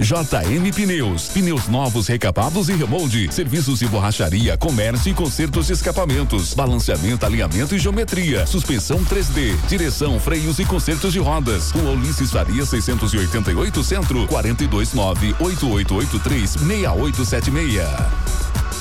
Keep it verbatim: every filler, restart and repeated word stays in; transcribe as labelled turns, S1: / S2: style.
S1: J M Pneus, pneus novos, recapados e remolde, serviços de borracharia, comércio e consertos de escapamentos, balanceamento, alinhamento e geometria, suspensão três D, direção, freios e consertos de rodas. Rua Ulisses Faria seiscentos e oitenta e oito Centro, quarenta e dois nove oito oito oito três seis oito sete seis.